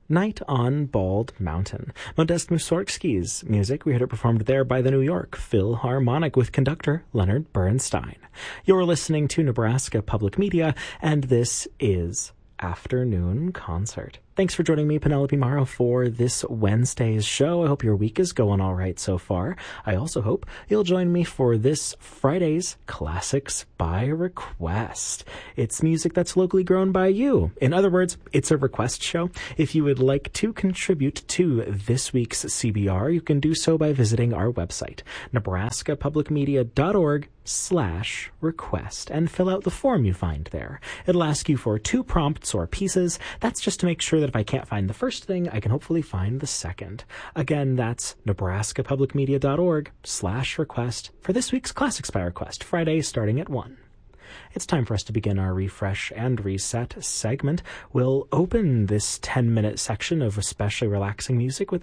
Night on Bald Mountain. Modest Mussorgsky's music we heard it performed there by the New York Philharmonic with conductor Leonard Bernstein. You're listening to Nebraska Public Media, and this is Afternoon Concert. Thanks for joining me, Penelope Morrow, for this Wednesday's show. I hope your week is going all right so far. I also hope you'll join me for this Friday's Classics by Request. It's music that's locally grown by you. In other words, it's a request show. If you would like to contribute to this week's CBR, you can do so by visiting our website, nebraskapublicmedia.org/request, and fill out the form you find there. It'll ask you for 2 prompts or pieces. That's just to make sure that if I can't find the first thing, I can hopefully find the second. Again, that's nebraskapublicmedia.org/request for this week's Classics by Request, Friday starting at 1. It's time for us to begin our Refresh and Reset segment. We'll open this 10-minute section of especially relaxing music with